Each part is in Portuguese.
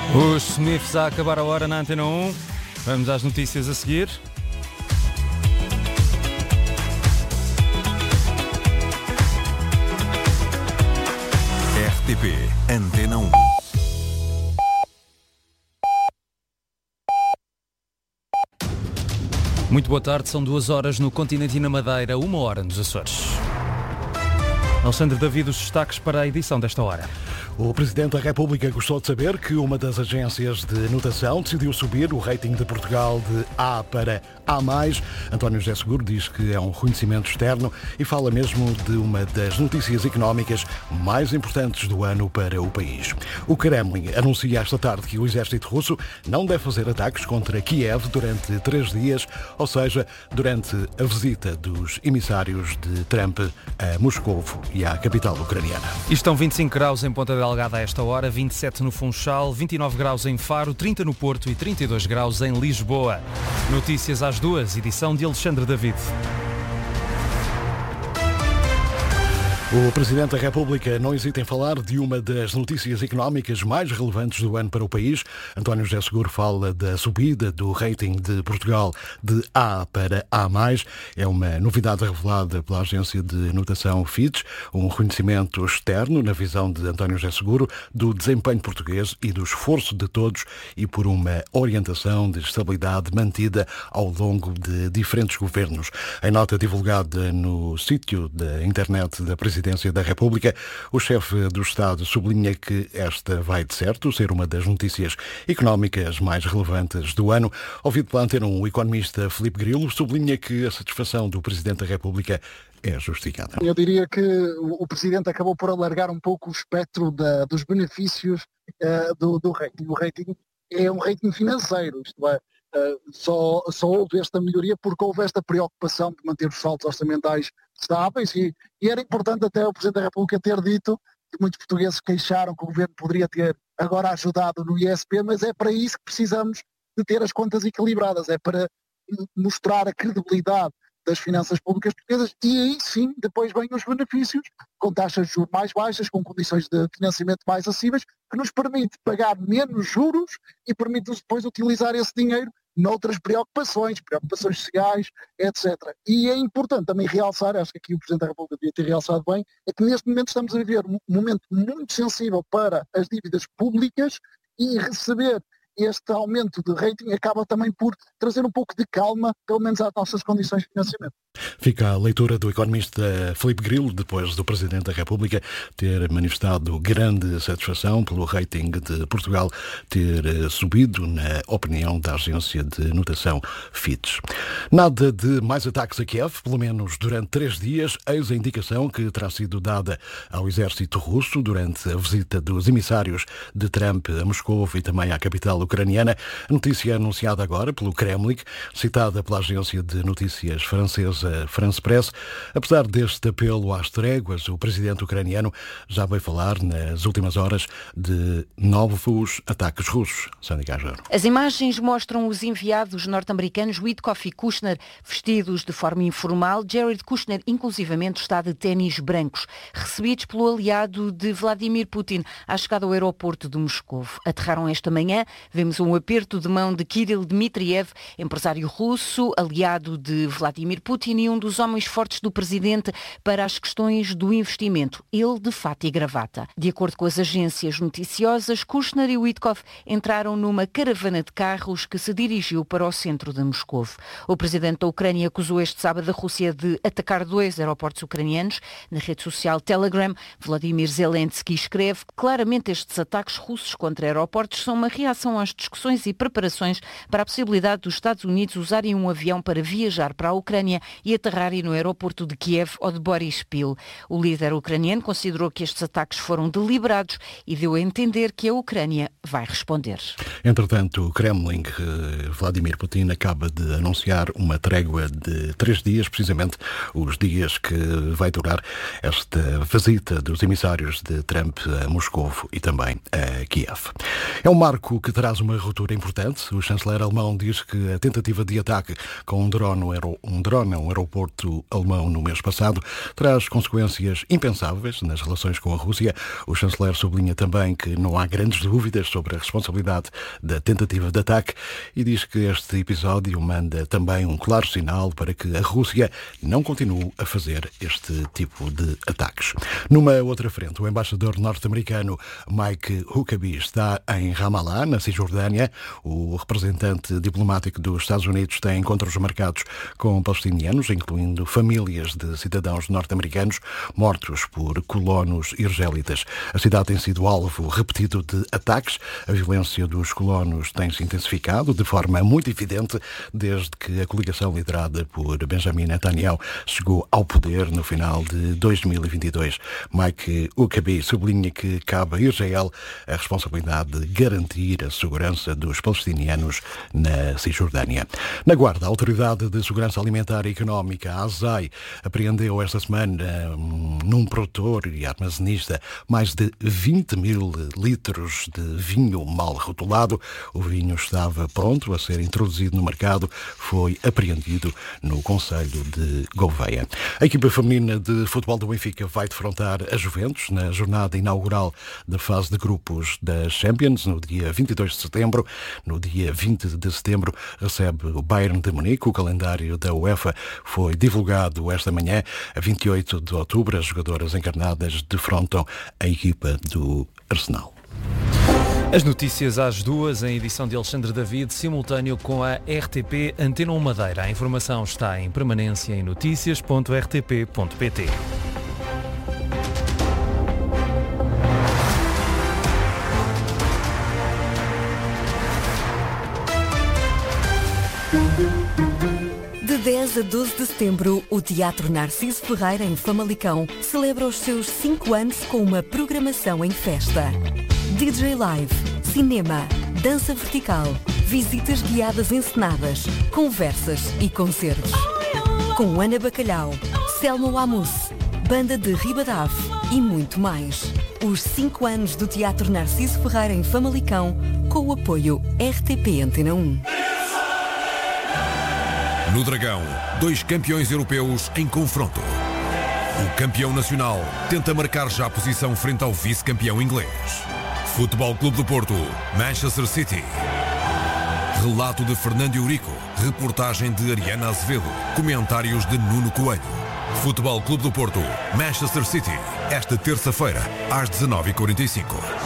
Os Smiths a acabar a hora na Antena 1. Vamos às notícias a seguir. RTP Antena 1. Muito boa tarde, são 2 horas no continente e na Madeira, 1 hora nos Açores. Alexandre David, os destaques para a edição desta hora. O Presidente da República gostou de saber que uma das agências de notação decidiu subir o rating de Portugal de A para A+. António José Seguro diz que é um reconhecimento externo e fala mesmo de uma das notícias económicas mais importantes do ano para o país. O Kremlin anuncia esta tarde que o exército russo não deve fazer ataques contra Kiev durante 3 dias, ou seja, durante a visita dos emissários de Trump a Moscou e à capital ucraniana. E estão 25 graus em Ponta Delgada a esta hora, 27 no Funchal, 29 graus em Faro, 30 no Porto e 32 graus em Lisboa. Notícias às 2, edição de Alexandre David. O Presidente da República não hesita em falar de uma das notícias económicas mais relevantes do ano para o país. António José Seguro fala da subida do rating de Portugal de A para A+. É uma novidade revelada pela agência de notação Fitch, um reconhecimento externo, na visão de António José Seguro, do desempenho português e do esforço de todos e por uma orientação de estabilidade mantida ao longo de diferentes governos. Em nota divulgada no sítio da internet da Presidência da República, o chefe do Estado sublinha que esta vai, de certo, ser uma das notícias económicas mais relevantes do ano. Ouvido pela Antena 1, o economista Filipe Grilo sublinha que a satisfação do Presidente da República é justificada. Eu diria que o Presidente acabou por alargar um pouco o espectro dos benefícios do rating. O rating é um rating financeiro, isto é, só houve esta melhoria porque houve esta preocupação de manter os saldos orçamentais estáveis e era importante até o Presidente da República ter dito que muitos portugueses queixaram que o Governo poderia ter agora ajudado no ISP, mas é para isso que precisamos de ter as contas equilibradas, é para mostrar a credibilidade das finanças públicas portuguesas e aí sim depois vêm os benefícios com taxas de juros mais baixas, com condições de financiamento mais acessíveis, que nos permite pagar menos juros e permite-nos depois utilizar esse dinheiro noutras preocupações sociais, etc. E é importante também realçar, acho que aqui o Presidente da República devia ter realçado bem, é que neste momento estamos a viver um momento muito sensível para as dívidas públicas e receber este aumento de rating acaba também por trazer um pouco de calma, pelo menos às nossas condições de financiamento. Fica a leitura do economista Filipe Grilo, depois do Presidente da República ter manifestado grande satisfação pelo rating de Portugal ter subido, na opinião da agência de notação Fitch. Nada de mais ataques a Kiev, pelo menos durante 3 dias, eis a indicação que terá sido dada ao exército russo durante a visita dos emissários de Trump a Moscou e também à capital ucraniana. A notícia anunciada agora pelo Kremlin, citada pela agência de notícias francesa France Press. Apesar deste apelo às tréguas, o presidente ucraniano já veio falar nas últimas horas de novos ataques russos. Sandra Cajaro. As imagens mostram os enviados norte-americanos Witkoff e Kushner vestidos de forma informal. Jared Kushner, inclusivamente, está de ténis brancos, recebidos pelo aliado de Vladimir Putin à chegada ao aeroporto de Moscou. Aterraram esta manhã. Vemos um aperto de mão de Kirill Dmitriev, empresário russo, aliado de Vladimir Putin e um dos homens fortes do presidente para as questões do investimento. Ele de fato e gravata. De acordo com as agências noticiosas, Kushner e Witkoff entraram numa caravana de carros que se dirigiu para o centro de Moscou. O presidente da Ucrânia acusou este sábado a Rússia de atacar 2 aeroportos ucranianos. Na rede social Telegram, Volodymyr Zelensky escreve que claramente estes ataques russos contra aeroportos são uma reação às discussões e preparações para a possibilidade dos Estados Unidos usarem um avião para viajar para a Ucrânia e aterrarem no aeroporto de Kiev ou de Boryspil. O líder ucraniano considerou que estes ataques foram deliberados e deu a entender que a Ucrânia vai responder. Entretanto, o Kremlin, Vladimir Putin, acaba de anunciar uma trégua de 3 dias, precisamente os dias que vai durar esta visita dos emissários de Trump a Moscou e também a Kiev. É um marco que traz uma ruptura importante. O chanceler alemão diz que a tentativa de ataque com um drone a um aeroporto alemão no mês passado traz consequências impensáveis nas relações com a Rússia. O chanceler sublinha também que não há grandes dúvidas sobre a responsabilidade da tentativa de ataque e diz que este episódio manda também um claro sinal para que a Rússia não continue a fazer este tipo de ataques. Numa outra frente, o embaixador norte-americano Mike Huckabee está em Ramallah, na Cisjordânia. O representante diplomático dos Estados Unidos tem encontros marcados com palestinianos, incluindo famílias de cidadãos norte-americanos mortos por colonos israelitas. A cidade tem sido alvo repetido de ataques. A violência dos colonos tem se intensificado de forma muito evidente desde que a coligação liderada por Benjamin Netanyahu chegou ao poder no final de 2022. Mike Huckabee sublinha que cabe a Israel a responsabilidade de garantir a segurança dos palestinianos na Cisjordânia. Na Guarda, a Autoridade de Segurança Alimentar e Económica, a ASAI, apreendeu esta semana num produtor e armazenista mais de 20 mil litros de vinho mal rotulado. O vinho estava pronto a ser introduzido no mercado, foi apreendido no concelho de Gouveia. A equipa feminina de futebol do Benfica vai defrontar a Juventus na jornada inaugural da fase de grupos da Champions no dia 22 de setembro. No dia 20 de setembro recebe o Bayern de Munique. O calendário da UEFA foi divulgado esta manhã. A 28 de outubro, as jogadoras encarnadas defrontam a equipa do Arsenal. As notícias às 2, em edição de Alexandre David, simultâneo com a RTP Antena 1 Madeira. A informação está em permanência em noticias.rtp.pt. De 10 a 12 de setembro, o Teatro Narciso Ferreira, em Famalicão, celebra os seus 5 anos com uma programação em festa. DJ Live, cinema, dança vertical, visitas guiadas encenadas, conversas e concertos. Com Ana Bacalhau, Selma Wamus, Banda de Ribadave e muito mais. Os 5 anos do Teatro Narciso Ferreira em Famalicão, com o apoio RTP Antena 1. No Dragão, 2 campeões europeus em confronto. O campeão nacional tenta marcar já a posição frente ao vice-campeão inglês. Futebol Clube do Porto, Manchester City. Relato de Fernando Eurico, reportagem de Ariana Azevedo, comentários de Nuno Coelho. Futebol Clube do Porto, Manchester City, esta terça-feira, às 19h45.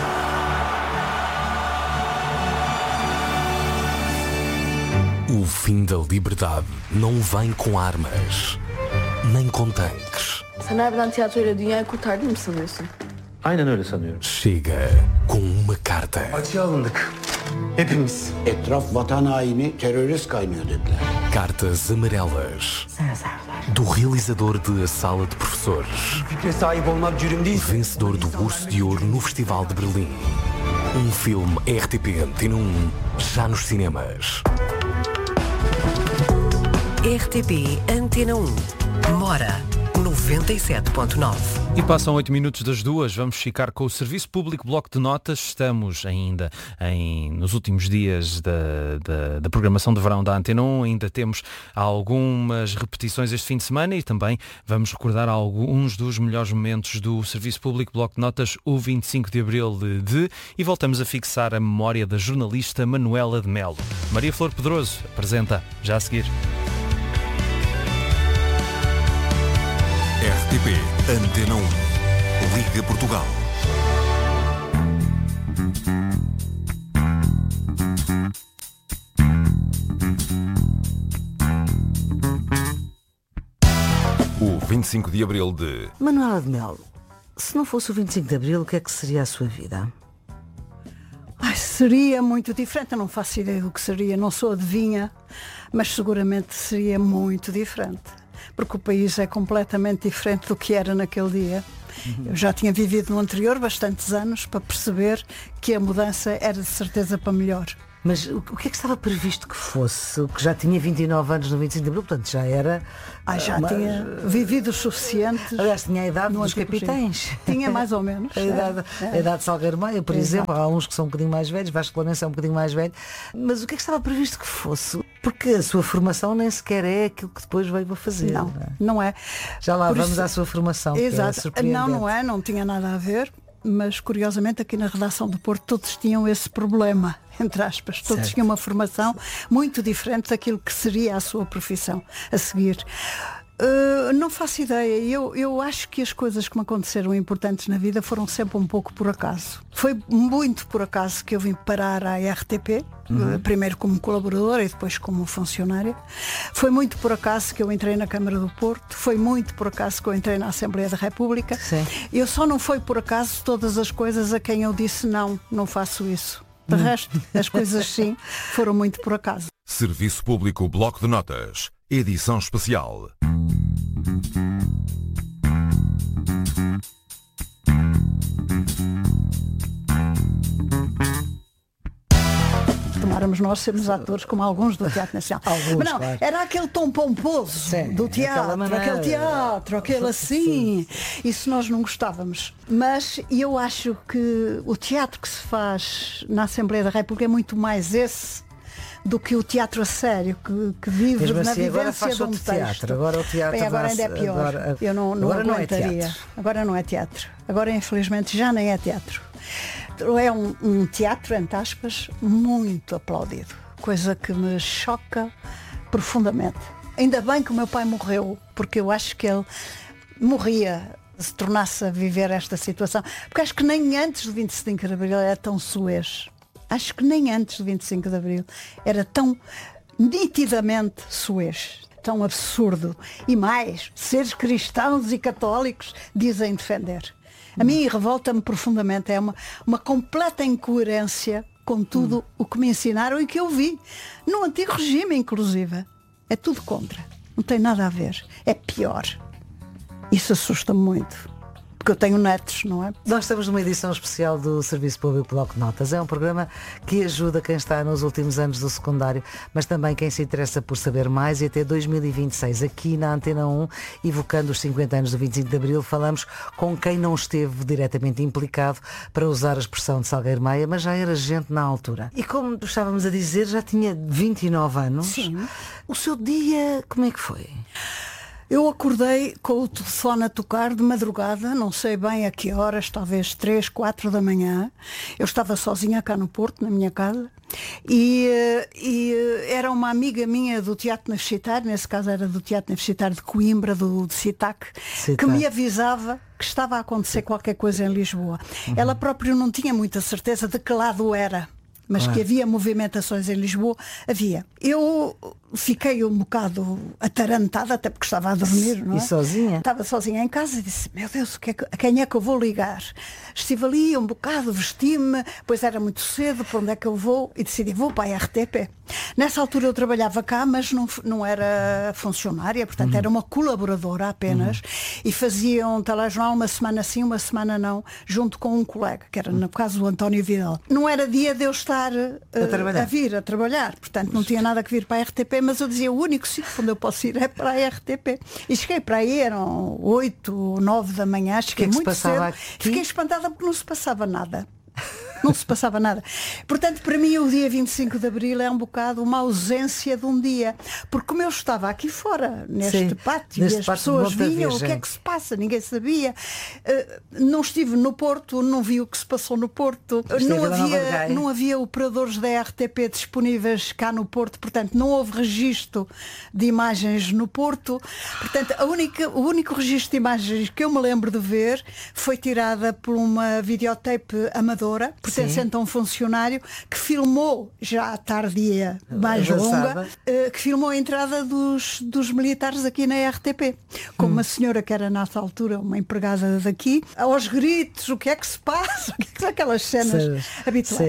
O fim da liberdade não vem com armas, nem com tanques. Sen harbiden tiyatroyla dünyayı kurtardın mı sanıyorsun? Aynen öyle sanıyorum. Chega com uma carta. Açığa alındık. Hepimiz. Etraf vatan haini, terörist kaynıyor dediler. Cartas amarelas. Do realizador de A Sala de Professores. Fikre sahip olmak cürüm değil. Vencedor do Urso de Ouro no Festival de Berlim. Filme RTP Antena 1, já nos cinemas. RTP Antena 1. Mora 97.9. E passam 8 minutos das 2, vamos ficar com o Serviço Público Bloco de Notas. Estamos ainda nos últimos dias da programação de verão da Antena 1, ainda temos algumas repetições este fim de semana e também vamos recordar alguns dos melhores momentos do Serviço Público Bloco de Notas, o 25 de Abril e voltamos a fixar a memória da jornalista Manuela de Melo. Maria Flor Pedroso apresenta já a seguir. RTP Antena 1, Liga Portugal. O 25 de Abril de... Manuela de Melo, se não fosse o 25 de Abril, o que é que seria a sua vida? Seria muito diferente, eu não faço ideia do que seria, não sou adivinha, mas seguramente seria muito diferente. Porque o país é completamente diferente do que era naquele dia. Eu já tinha vivido no anterior bastantes anos para perceber que a mudança era de certeza para melhor. Mas o que é que estava previsto que fosse? O que já tinha 29 anos no 25 de Abril, portanto já era... já tinha vivido os suficientes. Aliás, tinha a idade dos capitães. Tinha mais ou menos. A idade de Salgueiro Maia, por exemplo. Há uns que são um bocadinho mais velhos, Vasco Lourenço é um bocadinho mais velho. Mas o que é que estava previsto que fosse? Porque a sua formação nem sequer é aquilo que depois veio a fazer. Não é. Já lá vamos à sua formação. Exato. Não tinha nada a ver. Mas curiosamente aqui na redação do Porto todos tinham esse problema, entre aspas, todos tinham uma formação muito diferente daquilo que seria a sua profissão a seguir. Não faço ideia. Eu acho que as coisas que me aconteceram importantes na vida foram sempre um pouco por acaso. Foi muito por acaso que eu vim parar à RTP, primeiro como colaboradora e depois como funcionária. Foi muito por acaso que eu entrei na Câmara do Porto. Foi muito por acaso que eu entrei na Assembleia da República. Eu só não foi por acaso todas as coisas a quem eu disse não faço isso. De resto, as coisas sim foram muito por acaso. Serviço Público Bloco de Notas, edição especial. Tomáramos nós sermos atores como alguns do Teatro Nacional. Mas não, claro. Era aquele tom pomposo do teatro, aquele teatro, aquele assim. Isso nós não gostávamos. Mas eu acho que o teatro que se faz na Assembleia da República é muito mais esse do que o teatro a sério, que vive na vivência de um texto. Agora o teatro agora ainda é pior. Eu não aguentaria. Agora não é teatro. Agora, infelizmente, já nem é teatro. É um teatro, entre aspas, muito aplaudido. Coisa que me choca profundamente. Ainda bem que o meu pai morreu, porque eu acho que ele morria se tornasse a viver esta situação. Porque acho que nem antes do 25 de Abril era tão suez. Acho que nem antes do 25 de Abril era tão nitidamente suez, tão absurdo. E mais, seres cristãos e católicos dizem defender. A mim revolta-me profundamente, é uma completa incoerência com tudo o que me ensinaram e que eu vi. No antigo regime, inclusive. É tudo contra. Não tem nada a ver. É pior. Isso assusta-me muito. Porque eu tenho netos, não é? Nós estamos numa edição especial do Serviço Público Bloco de Notas. É um programa que ajuda quem está nos últimos anos do secundário, mas também quem se interessa por saber mais. E até 2026, aqui na Antena 1, evocando os 50 anos do 25 de Abril, falamos com quem não esteve diretamente implicado, para usar a expressão de Salgueiro Maia, mas já era gente na altura. E como estávamos a dizer, já tinha 29 anos. Sim. O seu dia, como é que foi? Eu acordei com o telefone a tocar de madrugada, não sei bem a que horas, talvez 3, 4 da manhã. Eu estava sozinha cá no Porto, na minha casa, e era uma amiga minha do Teatro Universitário, nesse caso era do Teatro Universitário de Coimbra, do CITAC, que me avisava que estava a acontecer qualquer coisa em Lisboa. Ela própria não tinha muita certeza de que lado era, mas que havia movimentações em Lisboa, havia. Eu fiquei um bocado atarantada, até porque estava a dormir, não é? E sozinha? Estava sozinha em casa e disse, meu Deus, a quem é que eu vou ligar? Estive ali um bocado, vesti-me, pois era muito cedo, para onde é que eu vou? E decidi, vou para a RTP. Nessa altura eu trabalhava cá, mas não era funcionária, portanto era uma colaboradora apenas, e fazia um telejornal uma semana sim, uma semana não, junto com um colega, que era no caso o António Vidal. Não era dia de eu estar a vir a trabalhar, portanto não tinha nada que vir para a RTP, mas eu dizia, o único sítio onde eu posso ir é para a RTP. E cheguei para aí, eram 8, 9 da manhã, cheguei muito cedo. Aqui? Fiquei espantada porque não se passava nada. Não se passava nada. Portanto, para mim o dia 25 de Abril é um bocado uma ausência de um dia. Porque como eu estava aqui fora, neste pátio, e as pessoas vinham, o que é que se passa? Ninguém sabia. Não estive no Porto, não vi o que se passou no Porto. Não havia operadores da RTP disponíveis cá no Porto, portanto não houve registro de imagens no Porto. Portanto, o único registro de imagens que eu me lembro de ver foi tirada por uma videotape amadora, pertencente a um funcionário que filmou já à tardia mais longa, que filmou a entrada dos militares aqui na RTP, com uma senhora que era nessa altura uma empregada daqui, aos gritos, o que é que se passa, aquelas cenas habituais.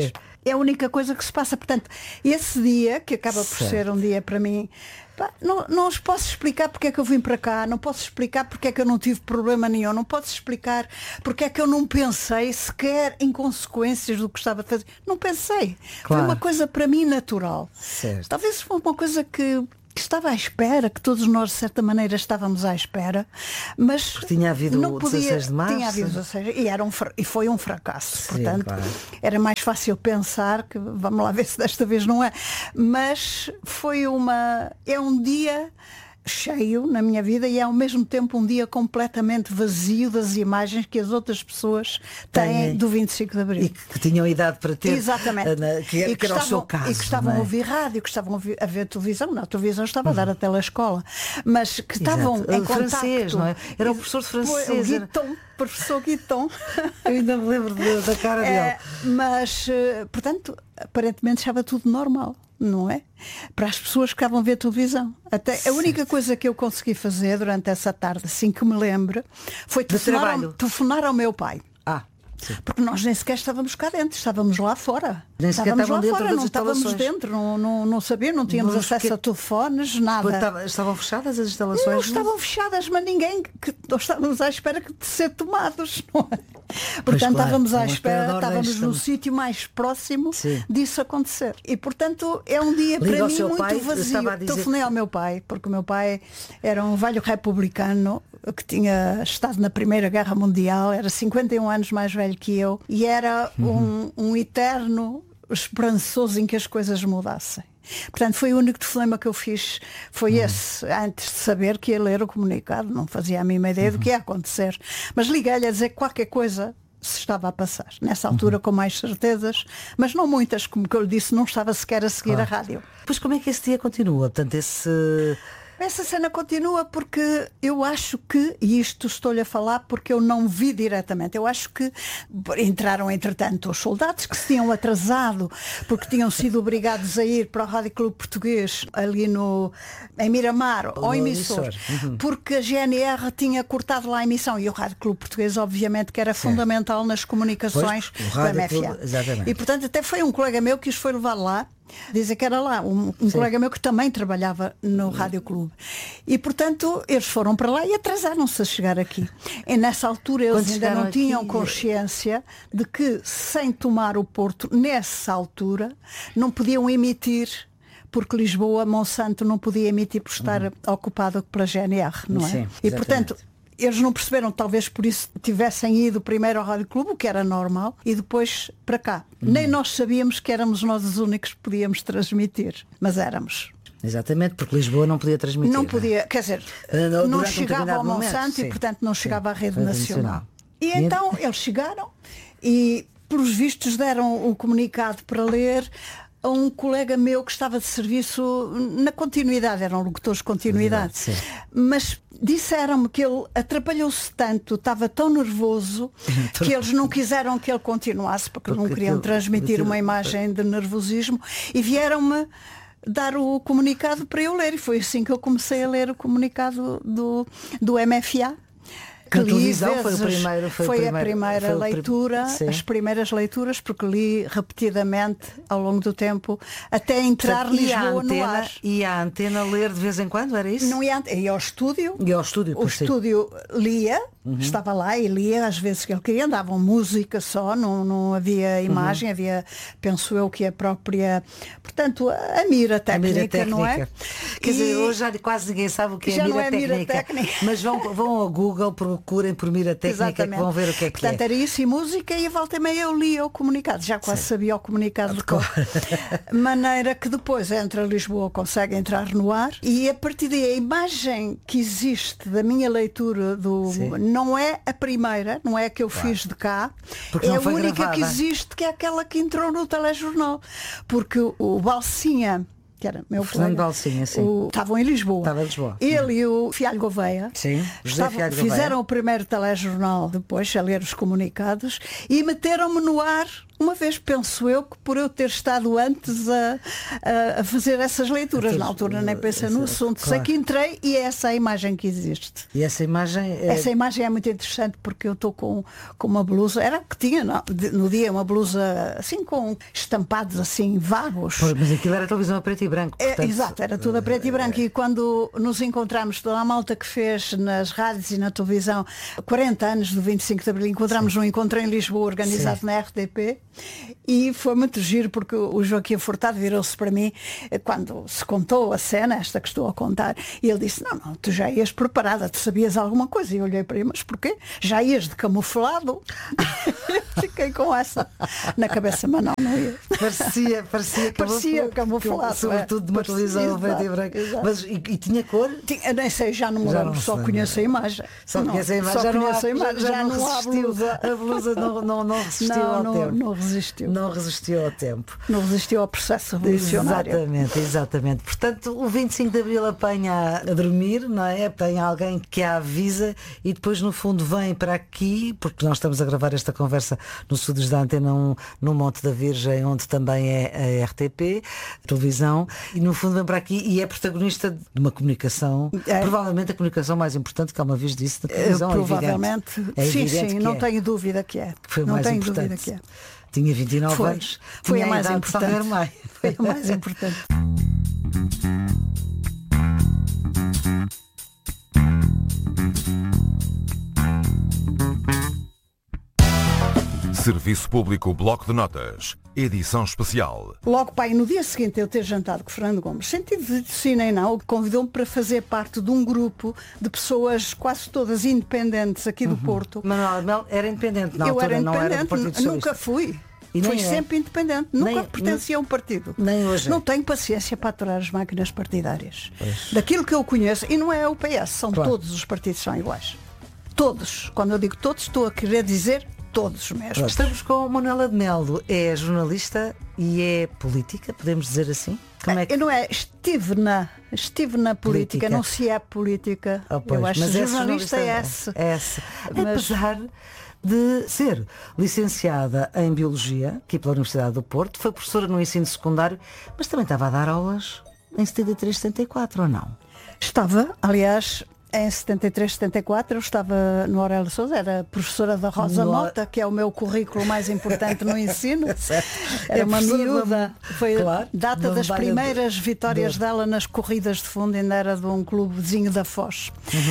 É a única coisa que se passa. Portanto, esse dia, que acaba por ser um dia para mim, não os posso explicar porque é que eu vim para cá, não posso explicar porque é que eu não tive problema nenhum, não posso explicar porque é que eu não pensei sequer em consequências do que estava a fazer. Não pensei. Claro. Foi uma coisa para mim natural. Certo. Talvez foi uma coisa que estava à espera, que todos nós de certa maneira estávamos à espera, mas porque tinha havido não o podia, 16 de março. Tinha havido 16 e foi um fracasso. Sim, portanto, claro. Era mais fácil pensar que vamos lá ver se desta vez não é. Mas é um dia cheio na minha vida e é ao mesmo tempo um dia completamente vazio das imagens que as outras pessoas têm do 25 de Abril. E que tinham idade para ter. Exatamente. Que era o seu caso. E que estavam a ouvir rádio, que estavam a ver televisão. Não, a televisão estava a dar a telescola. Mas que estavam em francês, contacto. não é? Era o professor de francês. Professor Guiton. Eu ainda me lembro da cara dele. Mas, portanto, aparentemente estava tudo normal. Não é? Para as pessoas que estavam a ver televisão. Até a única coisa que eu consegui fazer durante essa tarde, assim que me lembro, foi telefonar ao meu pai. Sim. Porque nós nem sequer estávamos cá dentro, estávamos lá fora. Nem sequer estavam dentro das não estávamos dentro, não sabia, não tínhamos acesso a telefones, nada. Estavam fechadas as instalações? Não estavam fechadas, mas ninguém, nós estávamos à espera de ser tomados, não é? Portanto, estávamos à espera, estávamos no sítio mais próximo disso acontecer. E portanto é um dia para mim muito vazio. Telefonei ao meu pai, porque o meu pai era um velho republicano que tinha estado na Primeira Guerra Mundial, era 51 anos mais velho que eu, e era um eterno esperançoso em que as coisas mudassem. Portanto, foi o único telefonema que eu fiz, foi esse, antes de saber que ia ler o comunicado, não fazia a mínima ideia do que ia acontecer. Mas liguei-lhe a dizer que qualquer coisa se estava a passar, nessa altura com mais certezas, mas não muitas, como que eu lhe disse, não estava sequer a seguir a rádio. Pois como é que esse dia continua? Portanto, essa cena continua porque eu acho que, e isto estou-lhe a falar porque eu não vi diretamente, eu acho que entraram entretanto os soldados que se tinham atrasado porque tinham sido obrigados a ir para o Rádio Clube Português ali em Miramar, ao emissor, porque a GNR tinha cortado lá a emissão e o Rádio Clube Português obviamente que era fundamental nas comunicações do MFA. Exatamente. E portanto até foi um colega meu que os foi levar lá. Dizem que era lá um colega meu que também trabalhava no Rádio Clube. E portanto eles foram para lá e atrasaram-se a chegar aqui. E nessa altura eles ainda não tinham consciência de que sem tomar o Porto nessa altura não podiam emitir, porque Lisboa, Monsanto não podia emitir por estar ocupado pela GNR, não é? Sim, e portanto eles não perceberam, talvez por isso tivessem ido primeiro ao Rádio Clube, o que era normal, e depois para cá. Nem nós sabíamos que éramos nós os únicos que podíamos transmitir, mas éramos. Exatamente, porque Lisboa não podia transmitir. Não podia, quer dizer, não chegava ao Monsanto e portanto não chegava à Rede Nacional. E então eles chegaram e, pelos vistos, deram o comunicado para ler a um colega meu que estava de serviço na continuidade, eram locutores de continuidade. Mas disseram-me que ele atrapalhou-se tanto, estava tão nervoso que eles não quiseram que ele continuasse porque não queriam transmitir uma imagem de nervosismo e vieram-me dar o comunicado para eu ler e foi assim que eu comecei a ler o comunicado do MFA. Que li vezes, foi a primeira leitura, as primeiras leituras, porque li repetidamente ao longo do tempo, até entrar Lisboa no ar. E a Antena ler de vez em quando, era isso? Não ia ao estúdio. E ao estúdio, o estúdio lia, estava lá e lia às vezes que ele queria, davam música só, não havia imagem, havia, penso eu, que a própria, portanto, a mira técnica, não é? Quer dizer, hoje já quase ninguém sabe o que é a mira técnica. Mas vão ao Google, procurem por mira técnica, que vão ver o que é que portanto, era isso e música, e a volta e meia eu lia o comunicado, já quase sabia o comunicado de cor. Maneira que depois entra Lisboa, consegue entrar no ar, e a partir daí a imagem que existe da minha leitura não é a primeira, não é a que eu fiz de cá, porque é a única que existe, que é aquela que entrou no telejornal, porque o Balsinha, que era meu Fernando Balsinha, estavam em Lisboa. Estava em Lisboa. Ele e o Fialho Gouveia fizeram o primeiro telejornal depois a ler os comunicados e meteram-me no ar Uma vez penso eu que por eu ter estado antes a fazer essas leituras, na altura nem pensei no assunto, sei que entrei e é essa a imagem que existe. E essa imagem é muito interessante porque eu estou com uma blusa, era o que tinha no dia, uma blusa assim com estampados assim vagos. Pois, mas aquilo era televisão a preto e branco. Portanto... Exato, era tudo a preto e branco e quando nos encontramos, toda a malta que fez nas rádios e na televisão 40 anos do 25 de Abril, encontramos um encontro em Lisboa organizado na RTP. E foi muito giro porque o Joaquim Furtado virou-se para mim quando se contou a cena, esta que estou a contar, e ele disse, não, tu já ias preparada, tu sabias alguma coisa. E eu olhei para ele, mas porquê? Já ias de camuflado? Fiquei com essa na cabeça, mas não ia. Parecia camuflado. Sobretudo de uma televisão preto e branco. Mas, e tinha cor? Nem sei, já não me lembro, só conheço a imagem. Só conheço a imagem, já não há blusa. A blusa não resistiu ao tempo. Não resistiu ao tempo. Não resistiu ao processo revolucionário. Exatamente. Portanto, o 25 de Abril apanha a dormir, não é? Tem alguém que a avisa e depois no fundo vem para aqui, porque nós estamos a gravar esta conversa nos estúdios da Antena 1, no Monte da Virgem, onde também é a RTP, televisão, e no fundo vem para aqui e é protagonista de uma comunicação, provavelmente a comunicação mais importante que alguma vez disse na televisão. Provavelmente, sim, não tenho dúvida que é. Foi o mais importante. Tinha 29 anos. Foi a mais importante. Foi a mais importante. Serviço Público Bloco de Notas, edição especial. Logo, pai, no dia seguinte eu ter jantado com o Fernando Gomes, sentido de si nem não, convidou-me para fazer parte de um grupo de pessoas quase todas independentes aqui do Porto. Manuela de Melo era independente na altura, não era do Partido Socialista. Nunca fui. Fui sempre independente, nunca pertencia a um partido. Nem hoje. Não tenho paciência para aturar as máquinas partidárias. Daquilo que eu conheço, e não é o PS, são todos os partidos são iguais. Todos. Quando eu digo todos, estou a querer dizer todos mesmo. Estamos com Manuela de Melo, é jornalista e é política, podemos dizer assim? Como é que... Não é, estive na política, não se é política. Eu acho que jornalista é essa. Apesar de ser licenciada em Biologia, aqui pela Universidade do Porto, foi professora no ensino secundário, mas também estava a dar aulas em 73, 74, ou não? Estava, aliás, em 73, 74, eu estava no Aurélio Sousa, era professora da Rosa Mota, que é o meu currículo mais importante no ensino. Era uma miúda, foi data das primeiras vitórias dela nas corridas de fundo, ainda era de um clubezinho da Foz.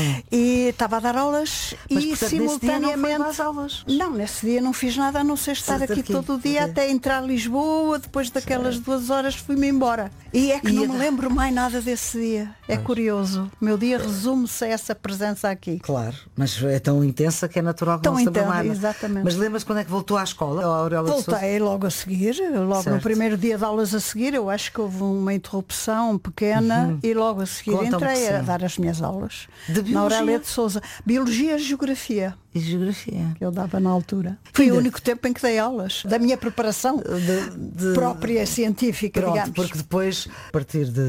E estava a dar aulas. Mas, e portanto, simultaneamente nesse dia aulas. Não, nesse dia não fiz nada a não ser estar aqui todo o dia até entrar a Lisboa. Depois daquelas 2 horas fui-me embora. E é que não me lembro mais nada desse dia. É curioso. O meu dia resume-se a essa presença aqui. Claro, mas é tão intensa que é natural que não se lembre mais. Exatamente. Mas lembra-se quando é que voltou à escola? Voltei logo a seguir, no primeiro dia de aulas a seguir, eu acho que houve uma interrupção pequena e logo a seguir entrei a dar as minhas aulas. Na Aurélia de Sousa. Biologia e Geografia. E Geografia. Que eu dava na altura. Foi o único tempo em que dei aulas. Da minha preparação própria científica, digamos. Porque depois, a partir de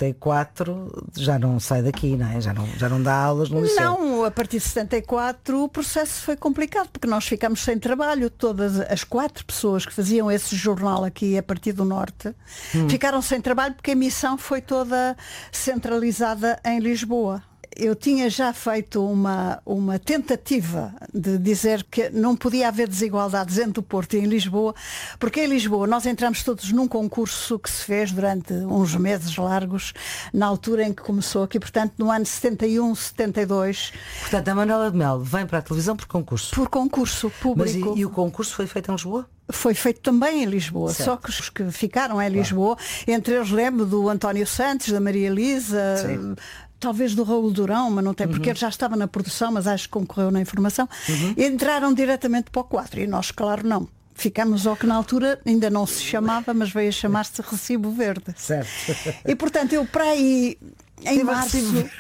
74, já não sai daqui, não é? Já não dá aulas no liceu. Não, a partir de 74 o processo foi complicado, porque nós ficamos sem trabalho. Todas as 4 pessoas que faziam esse jornal aqui a partir do Norte ficaram sem trabalho porque a emissão foi toda centralizada em Lisboa. Eu tinha já feito uma tentativa de dizer que não podia haver desigualdades entre o Porto e em Lisboa, porque em Lisboa nós entramos todos num concurso que se fez durante uns meses largos, na altura em que começou aqui, portanto no ano 71, 72. Portanto, a Manuela de Melo vem para a televisão por concurso? Por concurso público. Mas e o concurso foi feito em Lisboa? Foi feito também em Lisboa, certo. Só que os que ficaram em Lisboa, entre eles lembro do António Santos, da Maria Elisa, talvez do Raul Durão, mas não tem, porque ele já estava na produção, mas acho que concorreu na informação, entraram diretamente para o 4 e nós, claro, não. Ficamos ao que na altura ainda não se chamava, mas veio a chamar-se Recibo Verde. Certo. E portanto eu para aí em março,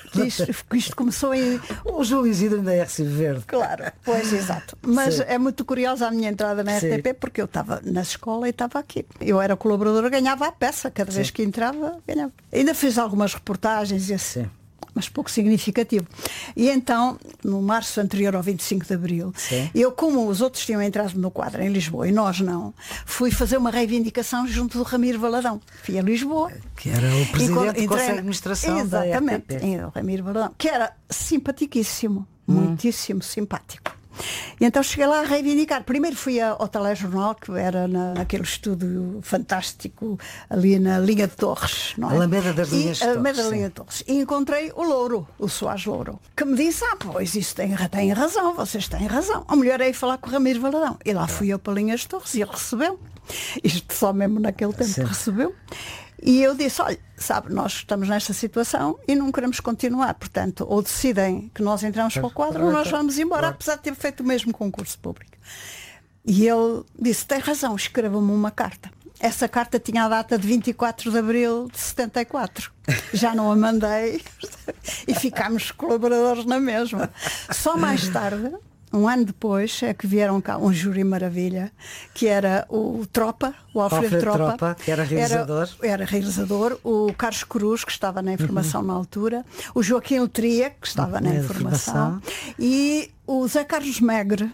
isto começou em... O Júlio Isidro ainda é Recibo Verde. Claro, pois, exato. Mas é muito curiosa a minha entrada na RTP, porque eu estava na escola e estava aqui. Eu era colaboradora, ganhava a peça, cada vez que entrava, ganhava. Ainda fiz algumas reportagens e assim. mas pouco significativo. E então, no março anterior ao 25 de Abril, eu, como os outros tinham entrado no quadro em Lisboa e nós não, fui fazer uma reivindicação junto do Ramiro Valadão. Fui a Lisboa. Que era o presidente do Conselho de Administração da RTP. Exatamente, o Ramiro Valadão, que era simpaticíssimo, muitíssimo simpático. E então cheguei lá a reivindicar. Primeiro fui ao telejornal, que era naquele estúdio fantástico ali na linha de Torres, não é? Alameda das Linhas de Torres. Alameda da linha de Torres. E encontrei o Louro, o Soares Louro, que me disse, pois isso tem razão, vocês têm razão. A mulher é ir falar com o Ramiro Valadão. E lá fui eu para Linhas de Torres e ele recebeu. Isto só mesmo naquele tempo recebeu. E eu disse, olha, sabe, nós estamos nesta situação e não queremos continuar, portanto, ou decidem que nós entramos para o quadro ou nós vamos embora, apesar de ter feito o mesmo concurso público. E ele disse, tem razão, escreva-me uma carta. Essa carta tinha a data de 24 de Abril de 74. Já não a mandei e ficámos colaboradores na mesma. Só mais tarde, um ano depois, é que vieram cá um júri maravilha, que era o Tropa, o Alfredo Tropa, que era realizador. Era realizador, o Carlos Cruz, que estava na informação na altura, o Joaquim Letria, que estava na informação, e o Zé Carlos Megre,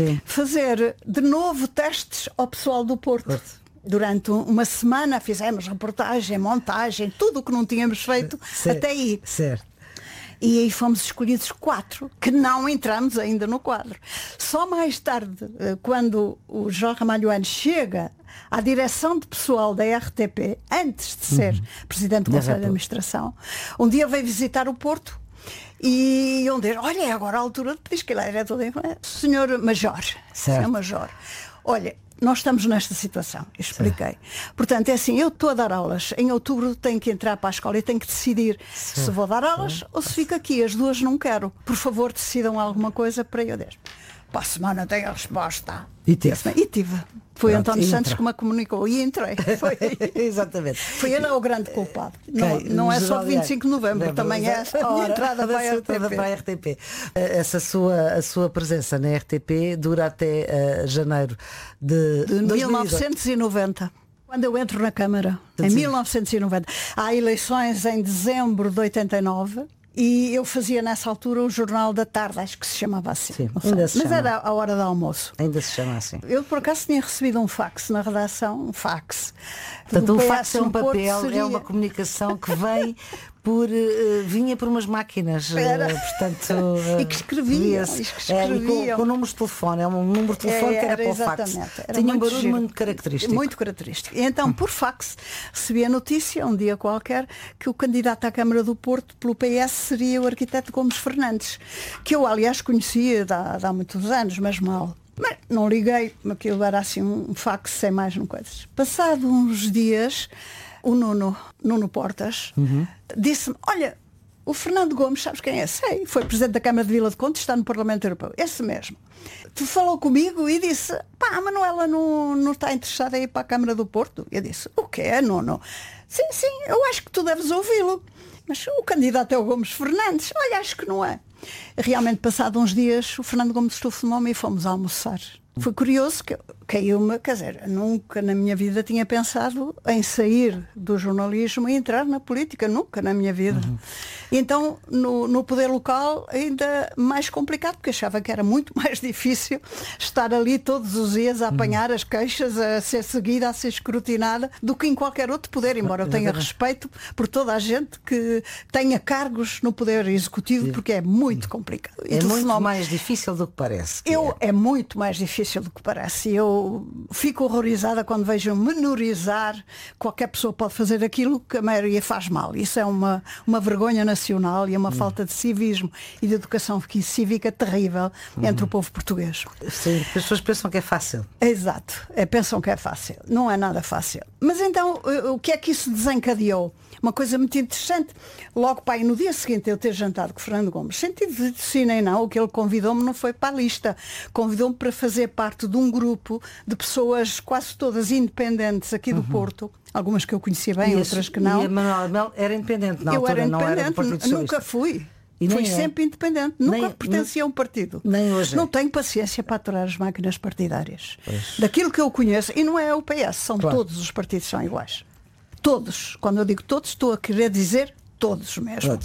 fazer de novo testes ao pessoal do Porto. Durante uma semana fizemos reportagem, montagem, tudo o que não tínhamos feito até aí. Certo. E aí fomos escolhidos 4, que não entramos ainda no quadro. Só mais tarde, quando o João Ramalhoano chega à direção de pessoal da RTP, antes de ser Presidente do Conselho de Administração, um dia veio visitar o Porto e um deles, olha, é agora a altura de pedir, que ele era todo Senhor Major. Senhor Major, olha, nós estamos nesta situação, expliquei. Portanto, é assim, eu estou a dar aulas, em outubro tenho que entrar para a escola e tenho que decidir se vou dar aulas ou se fico aqui. As duas não quero. Por favor, decidam alguma coisa para eu deixar. Para a semana tenho a resposta. E tive. Foi António Santos que me comunicou e entrei. Foi. Exatamente. Foi ele o grande culpado. Não é só de 25 de novembro, também é a entrada para a RTP. A sua presença na RTP dura até janeiro de 1990. Quando eu entro na Câmara, em 1990. Há eleições em dezembro de 89. E eu fazia nessa altura o Jornal da Tarde, acho que se chamava assim. Mas era a hora do almoço. Ainda se chama assim. Eu por acaso tinha recebido um fax na redação, um fax. Portanto, o fax é um papel, é uma comunicação que vem vinha por umas máquinas, portanto, e que escreviam, com números de telefone, é um número de telefone que era para o fax. Tinha um barulho muito característico. Muito característico. E então, por fax, recebi a notícia, um dia qualquer, que o candidato à Câmara do Porto pelo PS seria o arquiteto Gomes Fernandes, que eu, aliás, conhecia há muitos anos, mas mal. Mas não liguei, aquilo era assim um fax sem mais coisas. Passado uns dias, o Nuno Portas disse-me, olha, o Fernando Gomes, sabes quem é? Sei, foi Presidente da Câmara de Vila de Conde, está no Parlamento Europeu. Esse mesmo. Tu falou comigo e disse, a Manuela não está interessada em ir para a Câmara do Porto? Eu disse, o quê, Nuno? Sim, eu acho que tu deves ouvi-lo. Mas o candidato é o Gomes Fernandes. Olha, acho que não é. Realmente, passado uns dias, o Fernando Gomes telefonou-me e fomos almoçar. Foi curioso que caiu-me, quer dizer, nunca na minha vida tinha pensado em sair do jornalismo e entrar na política, nunca na minha vida. E então, no poder local, ainda mais complicado, porque achava que era muito mais difícil estar ali todos os dias a apanhar as queixas, a ser seguida, a ser escrutinada, do que em qualquer outro poder, embora eu tenha respeito por toda a gente que tenha cargos no poder executivo, porque é muito complicado. É muito mais difícil do que parece. É muito mais difícil do que parece. Eu fico horrorizada quando vejo menorizar. Qualquer pessoa pode fazer aquilo que a maioria faz mal. Isso é uma vergonha nacional e é uma falta de civismo e de educação cívica terrível entre o povo português. Sim, as pessoas pensam que é fácil. Exato, pensam que é fácil. Não é nada fácil. Mas então, o que é que isso desencadeou? Uma coisa muito interessante. Logo, pai, no dia seguinte eu ter jantado com o Fernando Gomes, sentido de sim nem não, o que ele convidou-me não foi para a lista. Convidou-me para fazer parte de um grupo de pessoas quase todas independentes aqui do Porto. Algumas que eu conhecia bem, outras que não. E a Manuela Mel era independente na altura, era independente, não era do Partido Socialista. Nunca fui. Fui sempre independente, nunca pertencia a um partido. Nem hoje. Não tenho paciência para aturar as máquinas partidárias. Daquilo que eu conheço, e não é o PS, são todos os partidos são iguais. Todos. Quando eu digo todos, estou a querer dizer todos mesmo.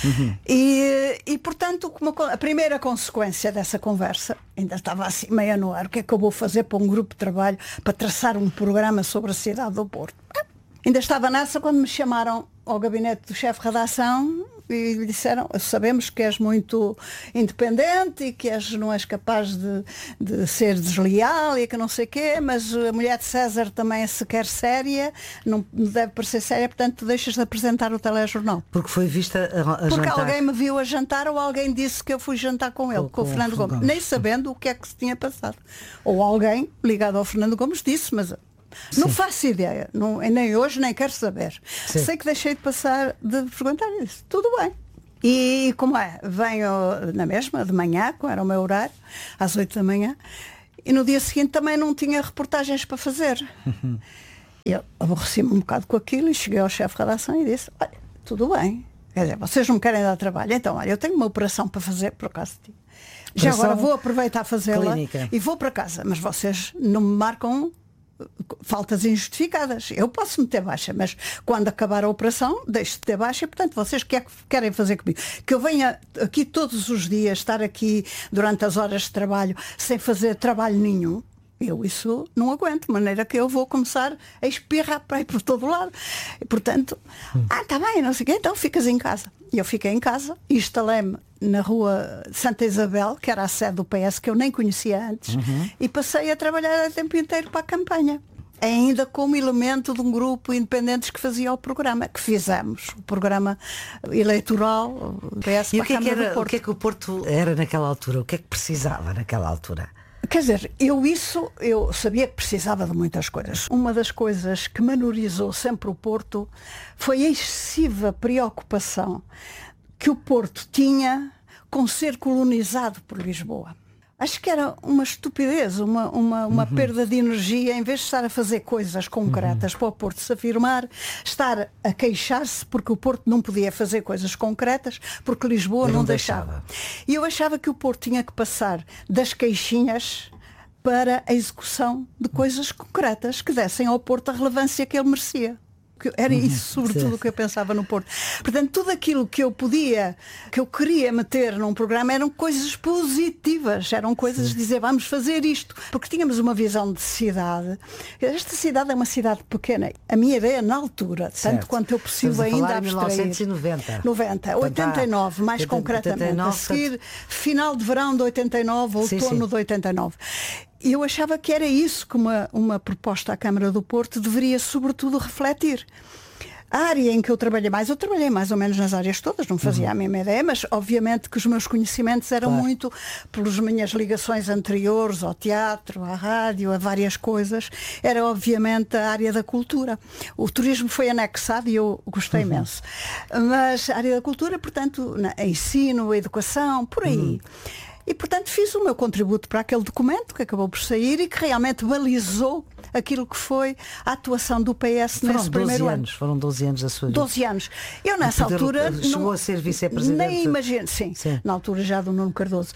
E portanto, a primeira consequência dessa conversa, ainda estava assim meia no ar, o que é que eu vou fazer para um grupo de trabalho para traçar um programa sobre a cidade do Porto? Ainda estava nessa quando me chamaram ao gabinete do chefe de redação e lhe disseram: sabemos que és muito independente e que não és capaz de ser desleal e que não sei o quê, mas a mulher de César também se quer séria, não deve parecer séria, portanto tu deixas de apresentar o telejornal. Porque foi vista a Porque jantar. alguém me viu a jantar ou alguém disse que eu fui jantar com ele, com o Fernando Gomes, nem sabendo o que é que se tinha passado. Ou alguém ligado ao Fernando Gomes disse, mas não faço ideia, nem hoje nem quero saber. Sim. Sei que deixei de frequentar isso. Tudo bem. E como é? Venho na mesma, de manhã, como era o meu horário, às 8 da manhã, e no dia seguinte também não tinha reportagens para fazer. Eu aborreci-me um bocado com aquilo e cheguei ao chefe de redação e disse: olha, tudo bem, quer dizer, vocês não me querem dar trabalho, então olha, eu tenho uma operação para fazer, por acaso. Já agora vou aproveitar a fazê-la e vou para casa, mas vocês não me marcam faltas injustificadas. Eu posso meter baixa, mas quando acabar a operação deixo de ter baixa e, portanto, vocês o que é que querem fazer comigo? Que eu venha aqui todos os dias, estar aqui durante as horas de trabalho sem fazer trabalho nenhum? Eu isso não aguento, de maneira que eu vou começar a espirrar para aí por todo lado. E, portanto, está bem, não sei o quê, então ficas em casa. E eu fiquei em casa e instalei-me na rua Santa Isabel, que era a sede do PS, que eu nem conhecia antes, e passei a trabalhar o tempo inteiro para a campanha. Ainda como elemento de um grupo independentes que fazia o programa, que fizemos, o programa eleitoral, o PS e para a Câmara do Porto. O que é que o Porto era naquela altura? O que é que precisava naquela altura? Quer dizer, eu sabia que precisava de muitas coisas. Uma das coisas que menorizou sempre o Porto foi a excessiva preocupação que o Porto tinha com ser colonizado por Lisboa. Acho que era uma estupidez, uma perda de energia, em vez de estar a fazer coisas concretas para o Porto se afirmar, estar a queixar-se porque o Porto não podia fazer coisas concretas, porque Lisboa não deixava. E eu achava que o Porto tinha que passar das queixinhas para a execução de coisas concretas que dessem ao Porto a relevância que ele merecia. Era isso, sobretudo, o que eu pensava no Porto. Portanto, tudo aquilo que eu queria meter num programa eram coisas positivas, eram coisas de dizer, vamos fazer isto, porque tínhamos uma visão de cidade. Esta cidade é uma cidade pequena. A minha ideia na altura, tanto quanto eu possível ainda abstrair. 1990. 89, mais concretamente. A seguir, final de verão de 89, outono de 89. E eu achava que era isso que uma proposta à Câmara do Porto deveria sobretudo refletir. A área em que eu trabalhei mais ou menos nas áreas todas, não fazia a mesma ideia, mas obviamente que os meus conhecimentos eram muito pelas minhas ligações anteriores ao teatro, à rádio, a várias coisas. Era obviamente a área da cultura. O turismo foi anexado e eu gostei imenso. Mas a área da cultura, portanto, ensino, educação, por aí. E, portanto, fiz o meu contributo para aquele documento que acabou por sair e que realmente balizou aquilo que foi a atuação do PS nesse primeiro ano. Foram 12 anos da sua vida. 12 anos. Eu, nessa altura... Chegou a ser vice-presidente? Nem imagino, sim, na altura já do Nuno Cardoso.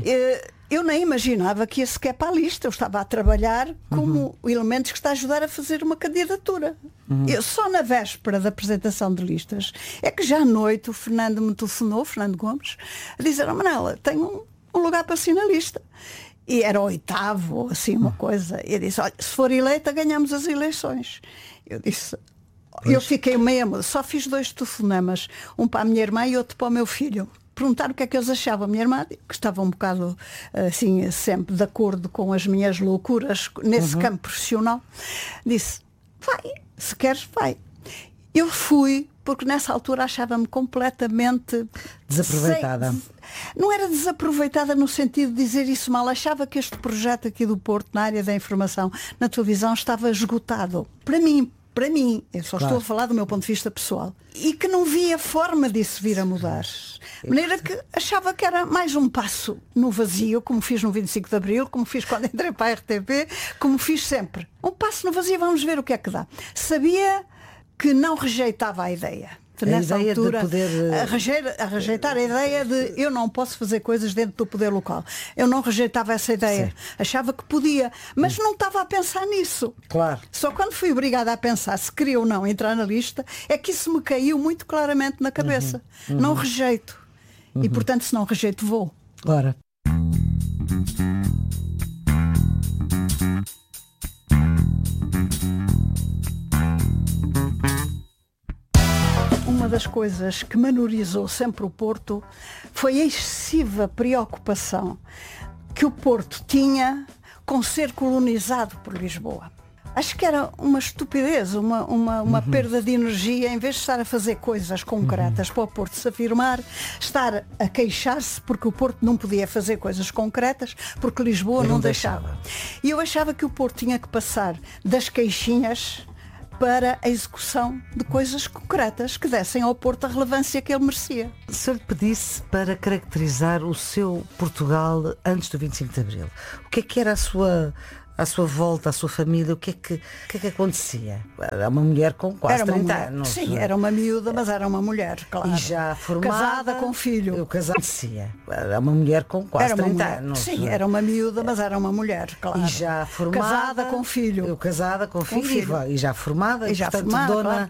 Eu nem imaginava que ia sequer para a lista. Eu estava a trabalhar como elementos que está a ajudar a fazer uma candidatura. Eu, só na véspera da apresentação de listas, é que já à noite o Fernando me telefonou, Fernando Gomes, a dizer: Manela, tenho um lugar para si na lista. E era o 8º, assim, uma coisa. E eu disse: olha, se for eleita, ganhamos as eleições. Eu disse... Eu fiquei meio... Só fiz 2 telefonemas. Um para a minha irmã e outro para o meu filho. Perguntar o que é que eles achavam. A minha irmã, que estava um bocado, assim, sempre de acordo com as minhas loucuras nesse campo profissional, disse: vai, se queres, vai. Eu fui, porque nessa altura achava-me completamente desaproveitada. Não era desaproveitada no sentido de dizer isso mal. Achava que este projeto aqui do Porto, na área da informação, na televisão, estava esgotado. Para mim, eu só estou a falar do meu ponto de vista pessoal. E que não via forma disso vir a mudar. De maneira que achava que era mais um passo no vazio, como fiz no 25 de Abril, como fiz quando entrei para a RTP, como fiz sempre. Um passo no vazio, vamos ver o que é que dá. Sabia que não rejeitava a ideia. Nessa ideia altura, de poder... a rejeitar a ideia de eu não posso fazer coisas dentro do poder local. Eu não rejeitava essa ideia. Sim. Achava que podia, mas não estava a pensar nisso. Claro. Só quando fui obrigada a pensar se queria ou não entrar na lista, é que isso me caiu muito claramente na cabeça. Não rejeito. E portanto, se não rejeito, vou. Ora. Uma das coisas que menorizou sempre o Porto foi a excessiva preocupação que o Porto tinha com ser colonizado por Lisboa. Acho que era uma estupidez, uma perda de energia, em vez de estar a fazer coisas concretas para o Porto se afirmar, estar a queixar-se porque o Porto não podia fazer coisas concretas, porque Lisboa não deixava. E eu achava que o Porto tinha que passar das queixinhas para a execução de coisas concretas que dessem ao Porto a relevância que ele merecia. Se eu lhe pedisse para caracterizar o seu Portugal antes do 25 de Abril, o que era a sua volta, a sua família, o que é que acontecia? Era uma mulher com quase 30 anos. Sim, era uma miúda, mas era uma mulher, claro. E já formada. Casada com filho. Eu acontecia. Era uma mulher com quase 30 anos. Sim, era uma miúda, mas era uma mulher, claro. E já formada. Casada com filho. Eu casada com filho. E já formada. E já portanto, formada, dona, claro.